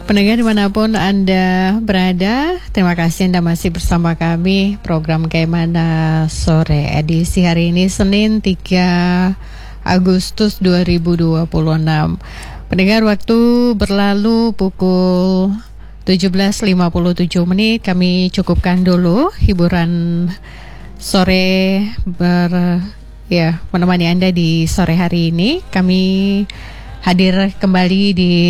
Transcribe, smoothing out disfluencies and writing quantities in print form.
Pendengar dimanapun Anda berada, terima kasih Anda masih bersama kami. Program Kaimana Sore edisi hari ini Senin 3 Agustus 2026. Pendengar, waktu berlalu pukul 17.57 menit. Kami cukupkan dulu hiburan sore menemani Anda di sore hari ini. Kami hadir kembali di